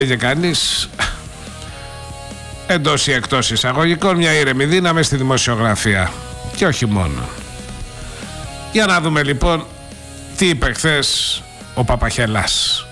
Και κανείς εντός ή εκτός εισαγωγικών μια ήρεμη δύναμη στη δημοσιογραφία και όχι μόνο. Για να δούμε λοιπόν τι είπε χθες ο Παπαχελάς.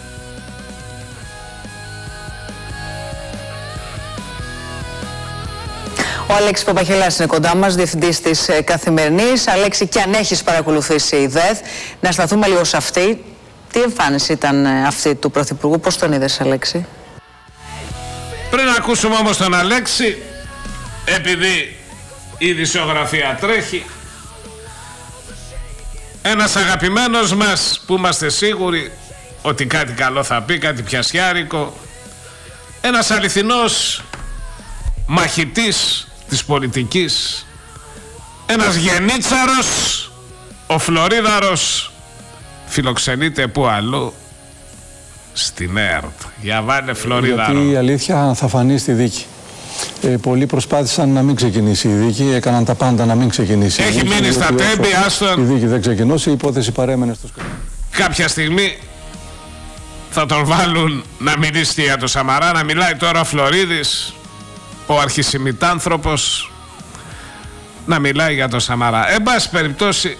Ο Αλέξης Παπαχελάς είναι κοντά μας, διευθυντής της Καθημερινής. Αλέξη, και αν έχεις παρακολουθήσει η ΔΕΘ, να σταθούμε λίγο σε αυτή. Τι εμφάνιση ήταν αυτή του Πρωθυπουργού, πώς τον είδες, Αλέξη? Πριν ακούσουμε όμως τον Αλέξη, επειδή η ειδησιογραφία τρέχει, ένας αγαπημένος μας που είμαστε σίγουροι ότι κάτι καλό θα πει, κάτι πιασιάρικο, ένας αληθινός μαχητής της πολιτικής, ένας γενίτσαρος, ο Φλωρίδαρος, φιλοξενείται που αλλού? Στην ΕΡΤ. Για βάλε Φλωρίδαρο. Γιατί η αλήθεια θα φανεί στη δίκη. Πολλοί προσπάθησαν να μην ξεκινήσει η δίκη, έκαναν τα πάντα να μην ξεκινήσει. Έχει μείνει στα τέμπη, άστον. Η δίκη δεν ξεκινούσε, η υπόθεση παρέμενε στο σκηνικό. Κάποια στιγμή θα τον βάλουν να μιλήσει για το Σαμαρά, να μιλάει τώρα ο Φλωρίδης, ο αρχισημιτάνθρωπος, να μιλάει για το Σαμαρά. Εν πάση περιπτώσει,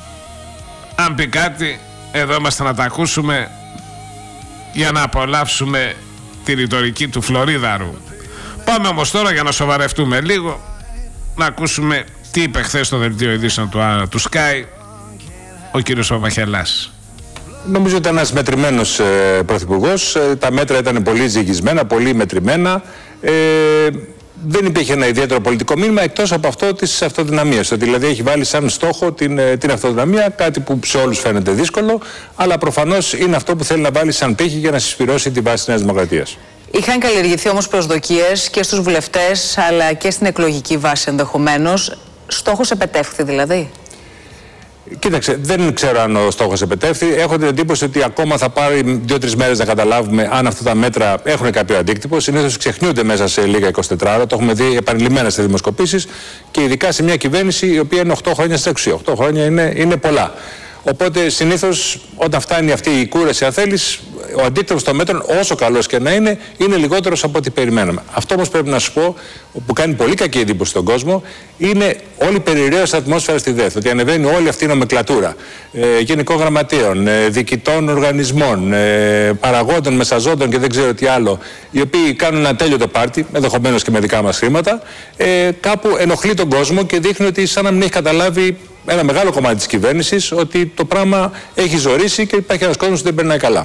αν πει κάτι, εδώ είμαστε να τα ακούσουμε για να απολαύσουμε τη ρητορική του Φλωρίδαρου. Πάμε όμως τώρα, για να σοβαρευτούμε λίγο, να ακούσουμε τι είπε χθες στο δελτίο ειδήσεων του Sky ο κύριος Παπαχελάς. Νομίζω ότι ήταν ένας μετρημένος πρωθυπουργός. Τα μέτρα ήταν πολύ ζυγισμένα, πολύ μετρημένα. Δεν υπήρχε ένα ιδιαίτερο πολιτικό μήνυμα εκτός από αυτό της αυτοδυναμίας. Δηλαδή έχει βάλει σαν στόχο την αυτοδυναμία, κάτι που σε όλους φαίνεται δύσκολο, αλλά προφανώς είναι αυτό που θέλει να βάλει σαν τύχη για να συσπυρώσει τη βάση της Νέας Δημοκρατίας. Είχαν καλλιεργηθεί όμως προσδοκίες και στους βουλευτές, αλλά και στην εκλογική βάση ενδεχομένως. Στόχος επετεύχθη δηλαδή? Κοίταξε, δεν ξέρω αν ο στόχος επετεύχθη. Έχω την εντύπωση ότι ακόμα θα πάρει 2-3 μέρες να καταλάβουμε αν αυτά τα μέτρα έχουν κάποιο αντίκτυπο. Συνήθως ξεχνιούνται μέσα σε λίγα 24 ώρα. Το έχουμε δει επανειλημμένα σε δημοσκοπήσεις και ειδικά σε μια κυβέρνηση η οποία είναι 8 χρόνια στην εξουσία. 8 χρόνια είναι πολλά. Οπότε συνήθως όταν φτάνει αυτή η κούραση, αν θέλεις, ο αντίκτυπος των μέτρων, όσο καλός και να είναι, είναι λιγότερος από ό,τι περιμέναμε. Αυτό όμως πρέπει να σου πω, που κάνει πολύ κακή εντύπωση στον κόσμο, είναι όλη η περιραίωση ατμόσφαιρα στη ΔΕΘ. Ότι ανεβαίνει όλη αυτή η νομεκλατούρα γενικών γραμματέων, διοικητών οργανισμών, παραγόντων, μεσαζόντων και δεν ξέρω τι άλλο, οι οποίοι κάνουν ένα τέλειο το πάρτι, ενδεχομένως και με δικά μας χρήματα, κάπου ενοχλεί τον κόσμο και δείχνει ότι σαν να μην έχει καταλάβει ένα μεγάλο κομμάτι της κυβέρνησης ότι το πράγμα έχει ζορίσει και υπάρχει ένας κόσμος που δεν περνάει καλά.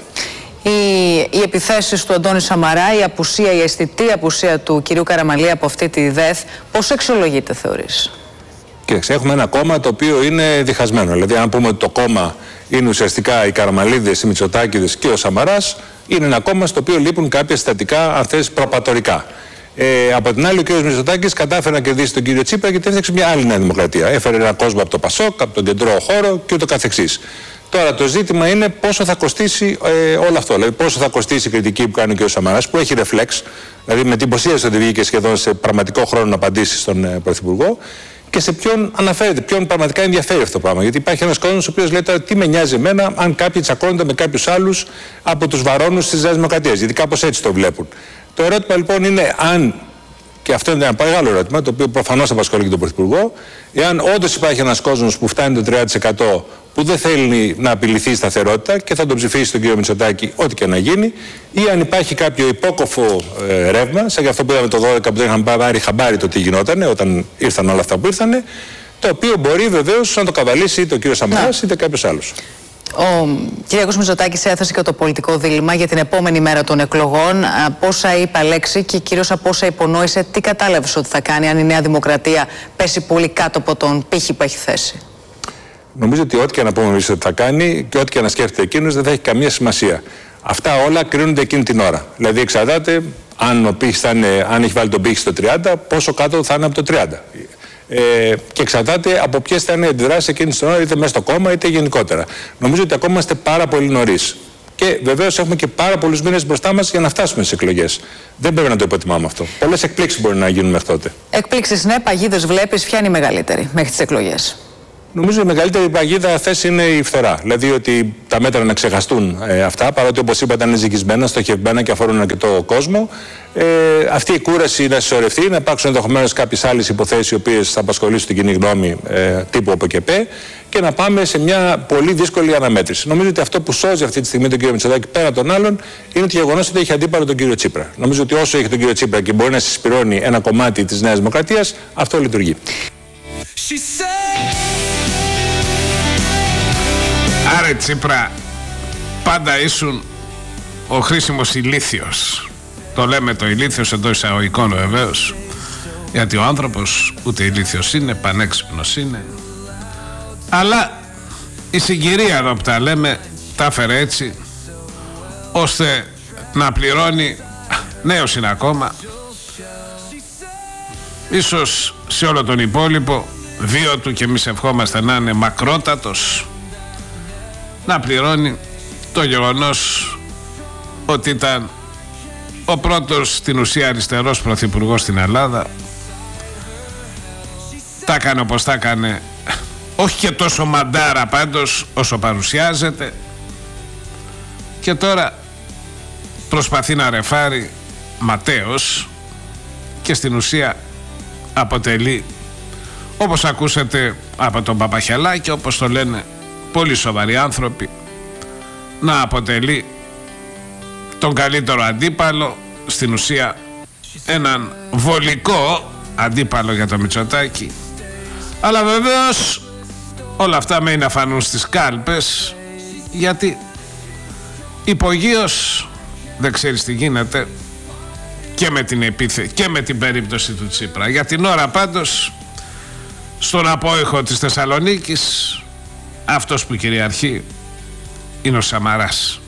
Οι επιθέσεις του Αντώνη Σαμαρά, η αισθητή απουσία του κυρίου Καραμανλή από αυτή τη ΔΕΘ, πώς αξιολογείται, θεωρείς? Κοίταξε, έχουμε ένα κόμμα το οποίο είναι διχασμένο. Δηλαδή, αν πούμε ότι το κόμμα είναι ουσιαστικά οι Καραμανλίδες, οι Μητσοτάκηδες και ο Σαμαράς, είναι ένα κόμμα στο οποίο λείπουν κάποια συστατικά, αν θες, προπατορικά. Από την άλλη, ο κ. Μητσοτάκης κατάφερε να κερδίσει τον κύριο Τσίπρα γιατί έφτιαξε μια άλλη Νέα Δημοκρατία. Έφερε έναν κόσμο από το Πασόκ, από τον κεντρό χώρο και ούτω καθεξής. Τώρα το ζήτημα είναι πόσο θα κοστίσει όλο αυτό. Δηλαδή, πόσο θα κοστίσει η κριτική που κάνει ο κ. Σαμαράς, που έχει ρεφλέξ, δηλαδή με την υποσχέση ότι βγήκε σχεδόν σε πραγματικό χρόνο να απαντήσει στον Πρωθυπουργό, και σε ποιον αναφέρεται, ποιον πραγματικά ενδιαφέρει αυτό το πράγμα. Γιατί υπάρχει ένας κόσμος ο οποίος λέει τώρα τι με νοιάζει εμένα αν κάποιοι τσακώνονται με κάποιους άλλους από τους βαρώνους της Νέας Δημοκρατίας. Γιατί κάπως έτσι το βλέπουν. Το ερώτημα λοιπόν είναι αν, και αυτό είναι ένα μεγάλο ερώτημα, το οποίο προφανώς απασχολεί και τον Πρωθυπουργό, εάν όντως υπάρχει ένας κόσμος που φτάνει το 30% που δεν θέλει να απειληθεί η σταθερότητα και θα τον ψηφίσει τον κύριο Μητσοτάκη ό,τι και να γίνει, ή αν υπάρχει κάποιο υπόκοφο ρεύμα, σαν και αυτό που είδαμε το 12 που δεν είχαν πάρει χαμπάρι το τι γινόταν όταν ήρθαν όλα αυτά που ήρθαν, το οποίο μπορεί βεβαίως να το καβαλήσει είτε ο κύριος Σαμαράς είτε κάποιος άλλος. Ο κ. Μητσοτάκης έθεσε και το πολιτικό δίλημμα για την επόμενη μέρα των εκλογών. Πόσα είπε Αλέξη και κυρίως από όσα υπονόησε, τι κατάλαβες ότι θα κάνει αν η Νέα Δημοκρατία πέσει πολύ κάτω από τον πύχη που έχει θέσει? Νομίζω ότι ό,τι και να πούμε εμείς ότι θα κάνει και ό,τι και να σκέφτεται εκείνος δεν θα έχει καμία σημασία. Αυτά όλα κρίνονται εκείνη την ώρα. Δηλαδή εξαρτάται αν έχει βάλει τον πύχη στο 30, πόσο κάτω θα είναι από το 30. Και εξαρτάται από ποιες θα είναι οι αντιδράσεις εκείνη την ώρα, είτε μέσα στο κόμμα είτε γενικότερα. Νομίζω ότι ακόμα είμαστε πάρα πολύ νωρίς. Και βεβαίως έχουμε και πάρα πολλούς μήνες μπροστά μας για να φτάσουμε στις εκλογές. Δεν πρέπει να το υποτιμάμε αυτό. Πολλές εκπλήξεις μπορεί να γίνουν μέχρι τότε. Εκπλήξεις, ναι, παγίδες βλέπεις. Ποια είναι η μεγαλύτερη μέχρι τις εκλογές? Νομίζω η μεγαλύτερη παγίδα θέση είναι η φθορά. Δηλαδή ότι τα μέτρα να ξεχαστούν αυτά, παρότι όπως είπα ήταν ζυγισμένα, στοχευμένα και αφορούν αρκετό κόσμο. Αυτή η κούραση να συσσωρευτεί, να υπάρξουν ενδεχομένως κάποιες άλλες υποθέσεις οι οποίες θα απασχολήσουν την κοινή γνώμη τύπου ΟΠΕΚΕΠΕ και να πάμε σε μια πολύ δύσκολη αναμέτρηση. Νομίζω ότι αυτό που σώζει αυτή τη στιγμή τον κύριο Μητσοτάκη πέρα των άλλων είναι το γεγονός ότι έχει αντίπαλο τον κύριο Τσίπρα. Νομίζω ότι όσο έχει τον κύριο Τσίπρα και μπορεί να συσπηρώνει ένα κομμάτι της Νέας Δημοκρατίας, αυτό λειτουργεί. Άρε Τσίπρα, πάντα ήσουν ο χρήσιμος ηλίθιος. Το λέμε το ηλίθιος εντός εισαγωγικών βεβαίως, γιατί ο άνθρωπος ούτε ηλίθιος είναι, πανέξυπνος είναι. Αλλά η συγκυρία εδώ που τα λέμε τα έφερε έτσι, ώστε να πληρώνει, νέος είναι ακόμα, ίσως σε όλο τον υπόλοιπο βίο του, και εμείς ευχόμαστε να είναι μακρότατος, να πληρώνει το γεγονός ότι ήταν ο πρώτος στην ουσία αριστερός πρωθυπουργός στην Ελλάδα. Τα έκανε όπως τα έκανε, όχι και τόσο μαντάρα πάντως όσο παρουσιάζεται, και τώρα προσπαθεί να ρεφάρει ματέως και στην ουσία αποτελεί, όπως ακούσατε από τον Παπαχιαλάκη, όπως το λένε πολύ σοβαροί άνθρωποι, να αποτελεί τον καλύτερο αντίπαλο, στην ουσία έναν βολικό αντίπαλο για το Μητσοτάκη. Αλλά βεβαίως όλα αυτά μένει να φανούν στις κάλπες, γιατί υπογείως δεν ξέρεις τι γίνεται και με την και με την περίπτωση του Τσίπρα. Για την ώρα πάντως στον απόϊχο της Θεσσαλονίκης αυτός που κυριαρχεί είναι ο Σαμαράς.